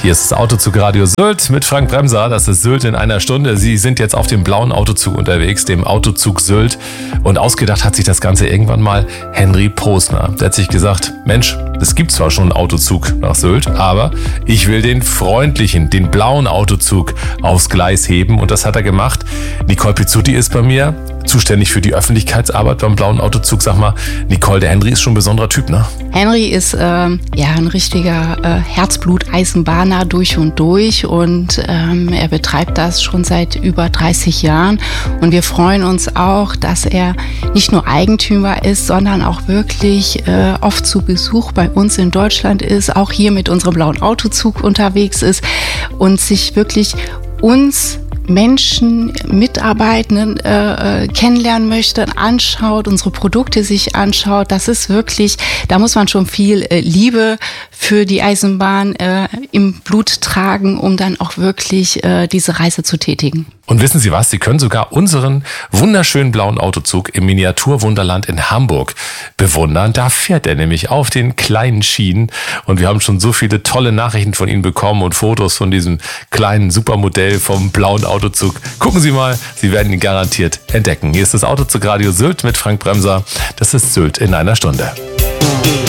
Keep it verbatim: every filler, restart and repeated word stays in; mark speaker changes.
Speaker 1: Hier ist das Autozug Radio Sylt mit Frank Bremser. Das ist Sylt in einer Stunde. Sie sind jetzt auf dem blauen Autozug unterwegs, dem Autozug Sylt. Und ausgedacht hat sich das Ganze irgendwann mal Henry Posner. Der hat sich gesagt, Mensch, es gibt zwar schon einen Autozug nach Sylt, aber ich will den freundlichen, den blauen Autozug aufs Gleis heben. Und das hat er gemacht. Nicole Pizzuti ist bei mir, zuständig für die Öffentlichkeitsarbeit beim blauen Autozug. Sag mal, Nicole, der Henry ist schon ein besonderer Typ, ne?
Speaker 2: Henry ist äh, ja ein richtiger äh, Herzblut-Eisenbahner durch und durch und ähm, er betreibt das schon seit über dreißig Jahren und wir freuen uns auch, dass er nicht nur Eigentümer ist, sondern auch wirklich äh, oft zu Besuch bei uns in Deutschland ist, auch hier mit unserem blauen Autozug unterwegs ist und sich wirklich uns Menschen, Mitarbeitenden äh, äh, kennenlernen möchte, anschaut, unsere Produkte sich anschaut. Das ist wirklich, da muss man schon viel äh, Liebe für die Eisenbahn äh, im Blut tragen, um dann auch wirklich äh, diese Reise zu tätigen.
Speaker 1: Und wissen Sie was? Sie können sogar unseren wunderschönen blauen Autozug im Miniaturwunderland in Hamburg bewundern. Da fährt er nämlich auf den kleinen Schienen. Und wir haben schon so viele tolle Nachrichten von Ihnen bekommen und Fotos von diesem kleinen Supermodell vom blauen Autozug. Gucken Sie mal, Sie werden ihn garantiert entdecken. Hier ist das Autozug Radio Sylt mit Frank Bremser. Das ist Sylt in einer Stunde.